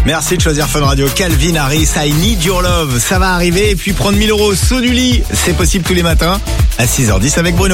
Merci de choisir Fun Radio. Calvin Harris, I Need Your Love. Ça va arriver. Et puis prendre 1000 € saut du lit. C'est possible tous les matins à 6h10 avec Bruno.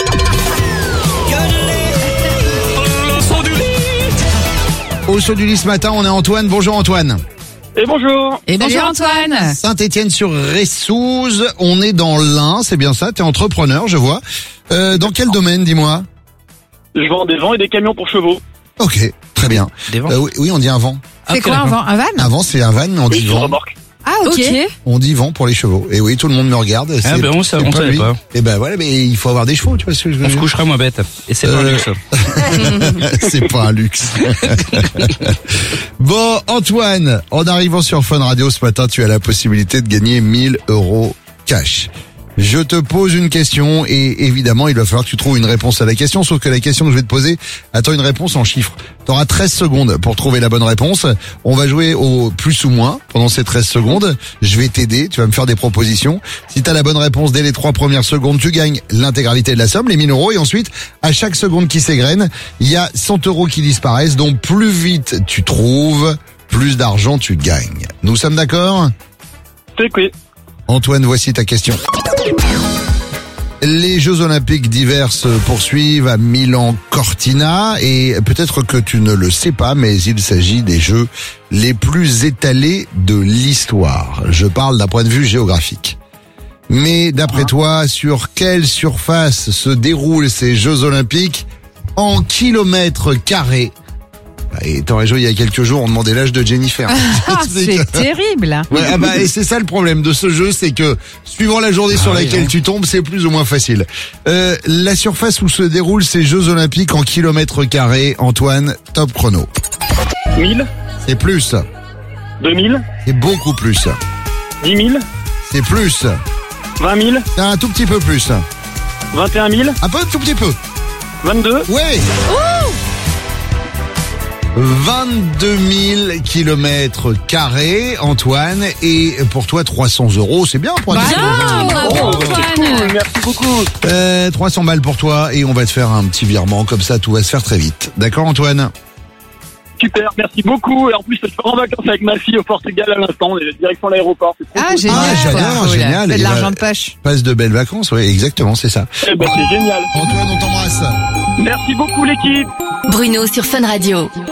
Au saut du lit ce matin, on est Antoine. Bonjour Antoine. Et bonjour. Et bonjour Antoine. Saint-Étienne-sur-Ressouze, on est dans l'Ain, c'est bien ça, t'es entrepreneur, je vois. Dans quel domaine, dis-moi? Je vends des vans et des camions pour chevaux. Ok, très bien. Des vans oui, on dit un vent. C'est quoi un van? Un van? Un vent, c'est un van, mais on dit Sur vent. remorque. Ah ok. On dit vent pour les chevaux. Et oui, tout le monde me regarde. Ah ben on savait pas. Et ben voilà, mais il faut avoir des chevaux, tu vois ce que je veux On se dire. couchera moins bête. Et c'est pas un luxe. C'est pas un luxe. Bon, Antoine, en arrivant sur Fun Radio ce matin, tu as la possibilité de gagner 1000 € cash. Je te pose une question et évidemment, il va falloir que tu trouves une réponse à la question, sauf que la question que je vais te poser attend une réponse en chiffres. Tu auras 13 secondes pour trouver la bonne réponse. On va jouer au plus ou moins pendant ces 13 secondes. Je vais t'aider, tu vas me faire des propositions. Si tu as la bonne réponse dès les 3 premières secondes, tu gagnes l'intégralité de la somme, les 1000 € et ensuite, à chaque seconde qui s'égrène, il y a 100 € qui disparaissent. Donc plus vite tu trouves, plus d'argent tu gagnes. Nous sommes d'accord ? C'est quoi? Antoine, voici ta question. Les Jeux Olympiques d'hiver se poursuivent à Milan-Cortina et peut-être que tu ne le sais pas, mais il s'agit des Jeux les plus étalés de l'histoire. Je parle d'un point de vue géographique. Mais d'après toi, sur quelle surface se déroulent ces Jeux Olympiques en kilomètres carrés? Et t'aurais joué il y a quelques jours, on demandait l'âge de Jennifer. Ah, c'est terrible. Ouais, et c'est ça le problème de ce jeu, c'est que suivant la journée sur laquelle tu tombes, c'est plus ou moins facile. La surface où se déroulent ces Jeux Olympiques en kilomètres carrés, Antoine, top chrono. 1000, C'est plus, 2000, c'est beaucoup plus, 10 000, c'est plus, 20 000, c'est un tout petit peu plus, 21 000, un peu, tout petit peu. 22, Ouais. 22 000 kilomètres carrés, Antoine, et pour toi 300 €, c'est bien pour un Bravo Antoine. merci beaucoup. 300 balles pour toi et on va te faire un petit virement, comme ça tout va se faire très vite. D'accord Antoine? Super, merci beaucoup. Et en plus, je pars en vacances avec ma fille au Portugal à l'instant. On est direction l'aéroport. C'est trop Ah cool. génial. j'adore, Cool. génial. C'est Et de l'argent bah, de poche. Passe de belles vacances, oui, exactement, c'est ça. Eh ben, c'est génial. Antoine, on t'embrasse. Merci beaucoup l'équipe. Bruno sur Fun Radio.